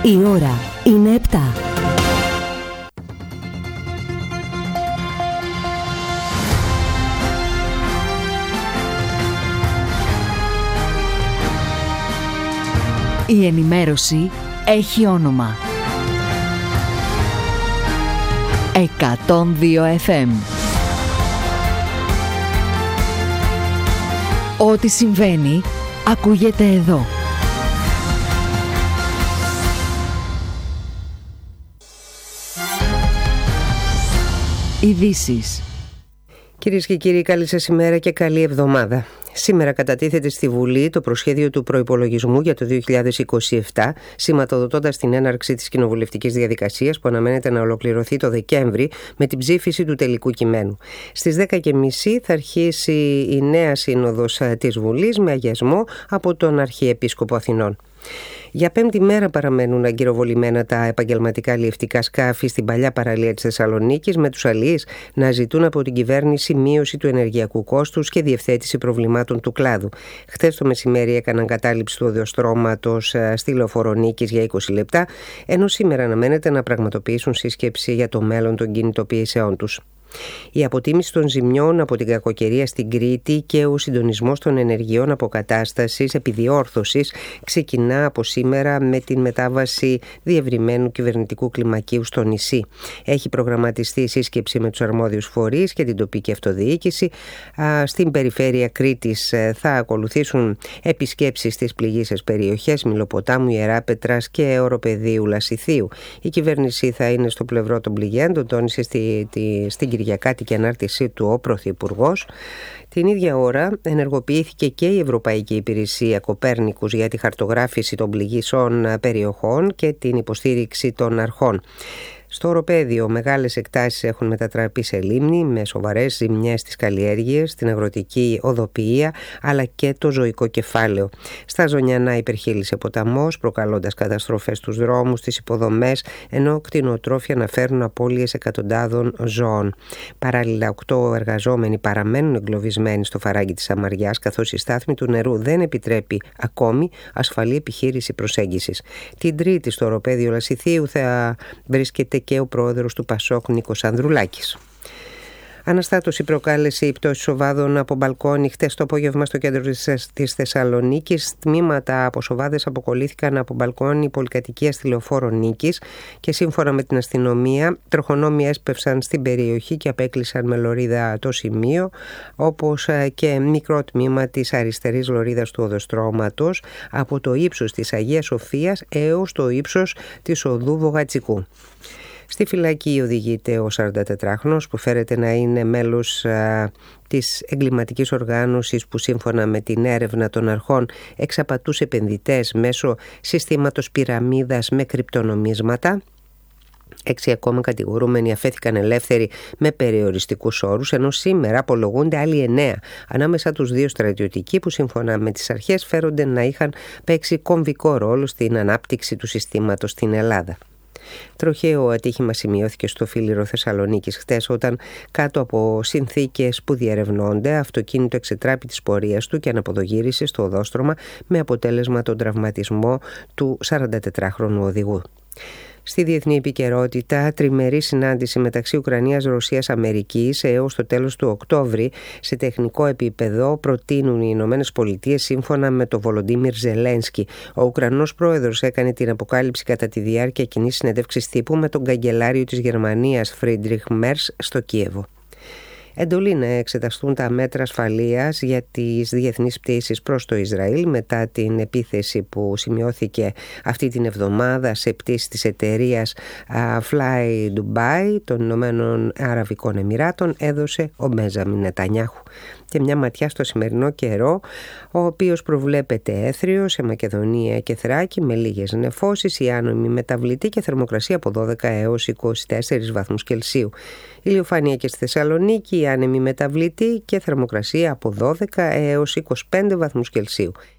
Η ώρα είναι 7. Η ενημέρωση έχει όνομα. 102 FM. Ό,τι συμβαίνει, ακούγεται εδώ. Ειδήσεις. Κυρίες και κύριοι, καλή σας ημέρα και καλή εβδομάδα. Σήμερα κατατίθεται στη Βουλή το προσχέδιο του προϋπολογισμού για το 2027, σηματοδοτώντας την έναρξη της κοινοβουλευτικής διαδικασίας που αναμένεται να ολοκληρωθεί το Δεκέμβρη με την ψήφιση του τελικού κειμένου. Στις 10:30 θα αρχίσει η νέα σύνοδος της Βουλής με αγιασμό από τον Αρχιεπίσκοπο Αθηνών. Για 5η μέρα παραμένουν αγκυροβολημένα τα επαγγελματικά αλλιευτικά σκάφη στην παλιά παραλία της Θεσσαλονίκης, με τους αλλιείς να ζητούν από την κυβέρνηση μείωση του ενεργειακού κόστους και διευθέτηση προβλημάτων του κλάδου. Χθες το μεσημέρι έκαναν κατάληψη του οδεοστρώματος στη Λεωφόρο Νίκης για 20 λεπτά, ενώ σήμερα αναμένεται να πραγματοποιήσουν σύσκεψη για το μέλλον των κινητοποιήσεών τους. Η αποτίμηση των ζημιών από την κακοκαιρία στην Κρήτη και ο συντονισμός των ενεργειών αποκατάστασης επιδιόρθωσης ξεκινά από σήμερα με την μετάβαση διευρυμένου κυβερνητικού κλιμακίου στο νησί. Έχει προγραμματιστεί η σύσκεψη με τους αρμόδιους φορείς και την τοπική αυτοδιοίκηση. Στην περιφέρεια Κρήτης θα ακολουθήσουν επισκέψεις στις πληγείσες περιοχές Μηλοποτάμου, Ιεράπετρας και Οροπεδίου Λασιθίου. Η κυβέρνηση θα είναι στο πλευρό των πληγέντων, τόνισε στην Κυριακάτικη ανάρτησή του ο Πρωθυπουργός. Την ίδια ώρα ενεργοποιήθηκε και η Ευρωπαϊκή Υπηρεσία Κοπέρνικους για τη χαρτογράφηση των πληγήσεων περιοχών και την υποστήριξη των αρχών. Στο οροπέδιο μεγάλες εκτάσεις έχουν μετατραπεί σε λίμνη με σοβαρές ζημιές στις καλλιέργειες, την αγροτική οδοποιία αλλά και το ζωικό κεφάλαιο. Στα Ζωνιανά υπερχείλισε ποταμός προκαλώντας καταστροφές στους δρόμους, στις υποδομές, ενώ κτηνοτρόφια αναφέρουν απώλειες εκατοντάδων ζώων. Παράλληλα, 8 εργαζόμενοι παραμένουν εγκλωβισμένοι στο φαράγγι της Σαμαριάς, καθώς η στάθμη του νερού δεν επιτρέπει ακόμη ασφαλή επιχείρηση προσέγγισης. Την Τρίτη στο οροπέδιο Λασιθίου θα βρίσκεται και ο πρόεδρος του Πασόκ Νίκος Ανδρουλάκης. Αναστάτωση προκάλεσε η πτώση οβάδων από μπαλκόνι χτες το απόγευμα στο κέντρο της Θεσσαλονίκης. Τμήματα από σοβάδες αποκολλήθηκαν από μπαλκόνι πολυκατοικίας στη Λεωφόρο Νίκης και σύμφωνα με την αστυνομία τροχονόμοι έσπευσαν στην περιοχή και απέκλεισαν με λωρίδα το σημείο, όπως και μικρό τμήμα της αριστερής λωρίδας του οδοστρώματος από το ύψος της Αγίας Σοφίας έως το ύψος της οδού Βογατσικού. Στη φυλακή οδηγείται ο 44χρονος που φέρεται να είναι μέλος της εγκληματικής οργάνωσης που σύμφωνα με την έρευνα των αρχών εξαπατούσε επενδυτές μέσω συστήματος πυραμίδας με κρυπτονομίσματα. 6 ακόμα κατηγορούμενοι αφέθηκαν ελεύθεροι με περιοριστικούς όρους, ενώ σήμερα απολογούνται άλλοι 9, ανάμεσα τους 2 στρατιωτικοί που σύμφωνα με τις αρχές φέρονται να είχαν παίξει κομβικό ρόλο στην ανάπτυξη του συστήματος στην Ελλάδα. Τροχαίο ατύχημα σημειώθηκε στο Φίλιρο Θεσσαλονίκης χτες, όταν κάτω από συνθήκες που διερευνώνται αυτοκίνητο εξετράπη της πορείας του και αναποδογύρισε στο οδόστρωμα με αποτέλεσμα τον τραυματισμό του 44χρονου οδηγού. Στη διεθνή επικαιρότητα, τριμερή συνάντηση μεταξύ Ουκρανίας, Ρωσίας, Αμερικής έως το τέλος του Οκτώβρη σε τεχνικό επίπεδο προτείνουν οι Ηνωμένες Πολιτείες σύμφωνα με τον Βολοντίμιρ Ζελένσκι. Ο Ουκρανός πρόεδρος έκανε την αποκάλυψη κατά τη διάρκεια κοινής συνέντευξης τύπου με τον καγκελάριο της Γερμανίας Φρίντριχ Μέρς στο Κίεβο. Εντολή να εξεταστούν τα μέτρα ασφαλείας για τις διεθνείς πτήσεις προς το Ισραήλ μετά την επίθεση που σημειώθηκε αυτή την εβδομάδα σε πτήσεις της εταιρείας Fly Dubai των Ηνωμένων Αραβικών Εμιράτων, έδωσε ο Μπένζαμιν Νετανιάχου. Και μια ματιά στο σημερινό καιρό, ο οποίος προβλέπεται έθριο σε Μακεδονία και Θράκη με λίγες νεφώσεις, η άνομη μεταβλητή και θερμοκρασία από 12 έως 24 βαθμούς Κελσίου. Ηλιοφάνεια και στη Θεσσαλονίκη, η άνεμη μεταβλητή και θερμοκρασία από 12 έως 25 βαθμούς Κελσίου.